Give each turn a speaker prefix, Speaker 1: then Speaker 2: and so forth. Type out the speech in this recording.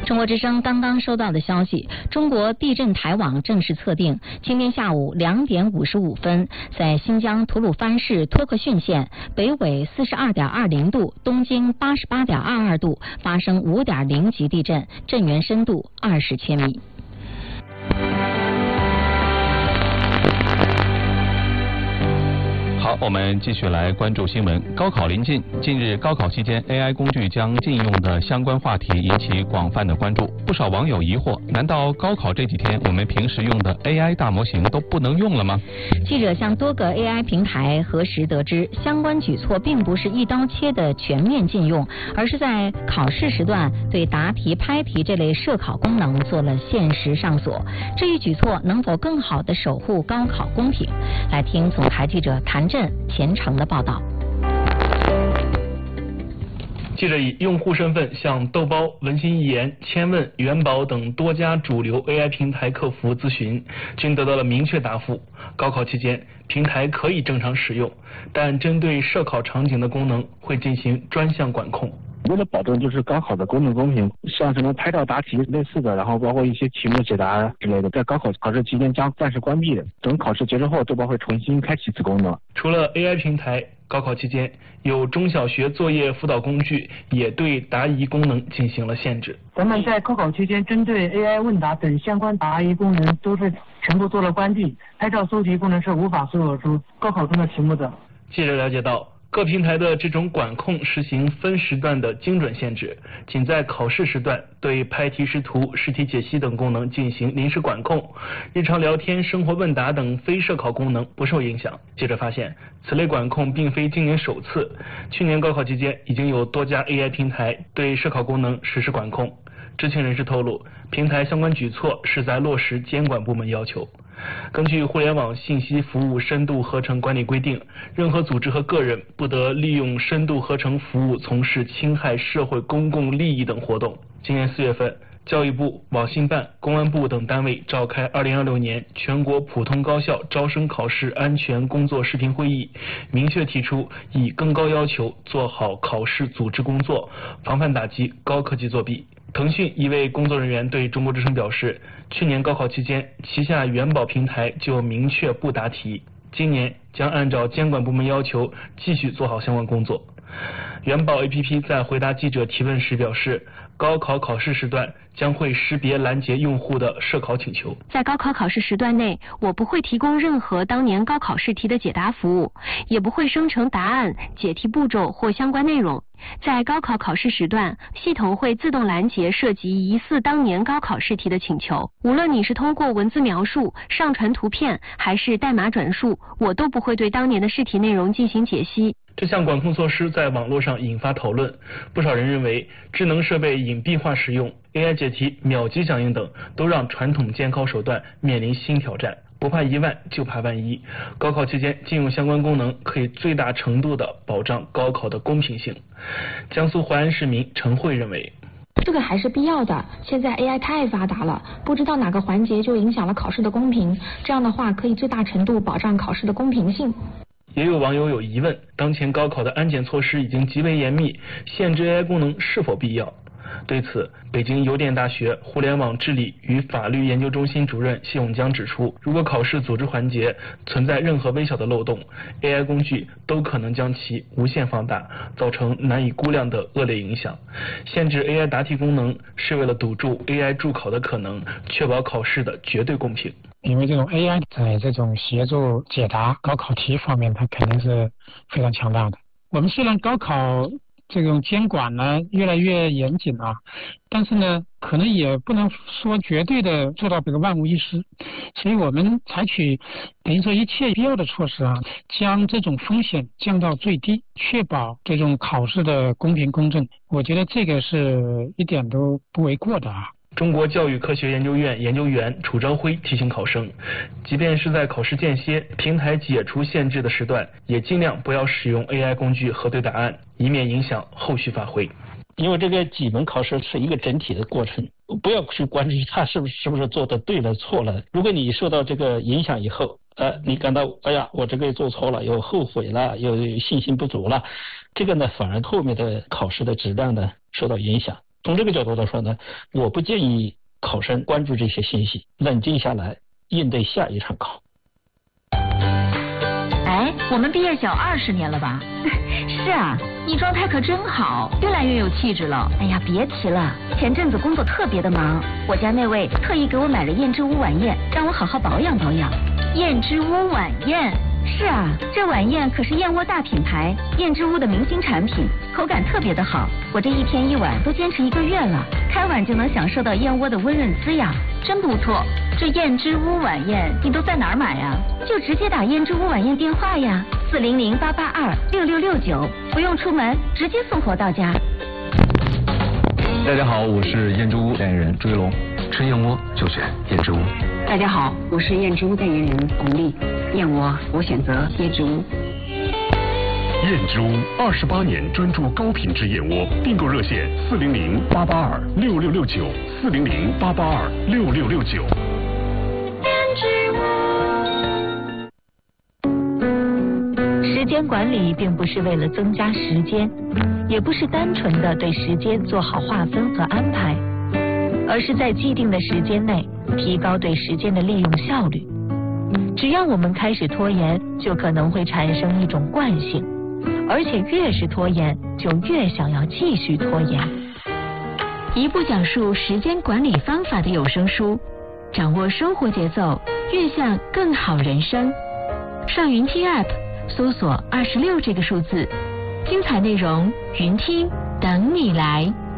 Speaker 1: 中国之声刚刚收到的消息，中国地震台网正式测定，今天下午2点55分，在新疆吐鲁番市托克逊县北纬42.20度、东经88.22度发生5.0级地震，震源深度20千米。
Speaker 2: 好，我们继续来关注新闻。高考临近，近日高考期间 AI 工具将禁用的相关话题引起广泛的关注。不少网友疑惑，难道高考这几天我们平时用的 AI 大模型都不能用了吗？
Speaker 1: 记者向多个 AI 平台核实得知，相关举措并不是一刀切的全面禁用，而是在考试时段对答题、拍题这类设考功能做了限时上锁。这一举措能否更好地守护高考公平？来听总台记者谭震、虔诚的报道。
Speaker 3: 记者以用户身份向豆包、文心一言、千问、元宝等多家主流 AI 平台客服咨询，均得到了明确答复。高考期间，平台可以正常使用，但针对设考场景的功能会进行专项管控。
Speaker 4: 为了保证就是高考的公正公平，像什么拍照答题类似的，然后包括一些题目解答之类的，在高考考试期间将暂时关闭的。等考试结束后，豆包会重新开启此功能。
Speaker 3: 除了 AI 平台，高考期间有中小学作业辅导工具也对答疑功能进行了限制。
Speaker 5: 咱们在高考期间针对 AI 问答等相关答疑功能都是全部做了关闭，拍照搜集功能是无法搜索出高考中的题目的。
Speaker 3: 记者了解到，各平台的这种管控实行分时段的精准限制，仅在考试时段对拍题识图、试题解析等功能进行临时管控，日常聊天、生活问答等非设考功能不受影响。记者发现，此类管控并非今年首次，去年高考期间已经有多家 AI 平台对设考功能实施管控。知情人士透露，平台相关举措是在落实监管部门要求。根据互联网信息服务深度合成管理规定，任何组织和个人不得利用深度合成服务从事侵害社会公共利益等活动。今年4月份，教育部、网信办、公安部等单位召开2026年全国普通高校招生考试安全工作视频会议，明确提出以更高要求做好考试组织工作，防范打击高科技作弊。腾讯一位工作人员对中国之声表示，去年高考期间，旗下元宝平台就明确不答题，今年将按照监管部门要求继续做好相关工作。元宝 APP 在回答记者提问时表示，高考考试时段将会识别拦截用户的设考请求。
Speaker 6: 在高考考试时段内，我不会提供任何当年高考试题的解答服务，也不会生成答案、解题步骤或相关内容。在高考考试时段，系统会自动拦截涉及疑似当年高考试题的请求。无论你是通过文字描述、上传图片还是代码转述，我都不会对当年的试题内容进行解析。
Speaker 3: 这项管控措施在网络上引发讨论，不少人认为智能设备隐蔽化使用、AI 解题秒级响应等，都让传统监考手段面临新挑战。不怕一万，就怕万一。高考期间禁用相关功能，可以最大程度地保障高考的公平性。江苏淮安市民陈慧认为，
Speaker 7: 这个还是必要的。现在 AI 太发达了，不知道哪个环节就影响了考试的公平。这样的话，可以最大程度保障考试的公平性。
Speaker 3: 也有网友有疑问，当前高考的安检措施已经极为严密，限制 AI 功能是否必要？对此，北京邮电大学互联网治理与法律研究中心主任谢永江指出，如果考试组织环节存在任何微小的漏洞， AI 工具都可能将其无限放大，造成难以估量的恶劣影响。限制 AI 答题功能是为了堵住 AI 助考的可能，确保考试的绝对公平。
Speaker 8: 因为这种 AI 在这种协助解答高考题方面，它肯定是非常强大的。我们虽然高考这种监管呢越来越严谨啊，但是呢可能也不能说绝对的做到这个万无一失，所以我们采取等于说一切必要的措施啊，将这种风险降到最低，确保这种考试的公平公正，我觉得这个是一点都不为过的啊。
Speaker 3: 中国教育科学研究院研究员楚朝晖提醒考生，即便是在考试间歇、平台解除限制的时段，也尽量不要使用 AI 工具核对答案，以免影响后续发挥。
Speaker 9: 因为这个几门考试是一个整体的过程，不要去关注他是不是做的对了错了。如果你受到这个影响以后，你感到哎呀我这个做错了，有后悔了，有信心不足了，这个呢反而后面的考试的质量呢受到影响。 从这个角度来说呢，我不建议考生关注这些信息，冷静下来应对下一场考。
Speaker 10: 哎，我们毕业小20年了吧？是啊，你状态可真好，越来越有气质了。哎呀，别提了，前阵子工作特别的忙，我家那位特意给我买了燕之屋晚宴，让我好好保养保养。燕之屋晚宴？是啊，这晚宴可是燕窝大品牌燕之屋的明星产品，口感特别的好。我这一天一碗都坚持1个月了，开碗就能享受到燕窝的温润滋养，真不错。这燕之屋晚宴你都在哪儿买呀？就直接打燕之屋晚宴电话呀，400-882-6669，不用出门，直接送货到家。
Speaker 11: 大家好，我是燕之屋代言人朱一龙，吃燕窝就选燕之屋。
Speaker 12: 大家好，我是燕之屋代言人巩俐，燕窝我选择燕之屋。
Speaker 13: 燕之屋28年专注高品质燕窝，订购热线400-882-6669，400-882-6669。
Speaker 1: 时间管理并不是为了增加时间，也不是单纯的对时间做好划分和安排，而是在既定的时间内提高对时间的利用效率。只要我们开始拖延，就可能会产生一种惯性，而且越是拖延，就越想要继续拖延。
Speaker 6: 一部讲述时间管理方法的有声书，掌握生活节奏，悦向更好人生。上云听 App 搜索26这个数字，精彩内容云听等你来。